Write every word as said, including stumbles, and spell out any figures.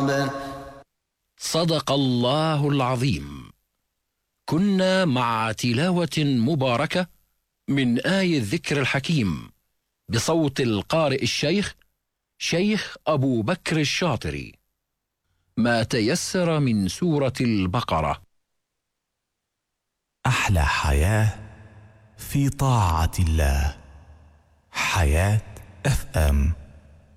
العقاب. صدق الله العظيم. كنا مع تلاوة مباركة من آية الذكر الحكيم بصوت القارئ الشيخ شيخ أبو بكر الشاطري، ما تيسر من سورة البقرة. أحلى حياة في طاعة الله. حياة اف ام.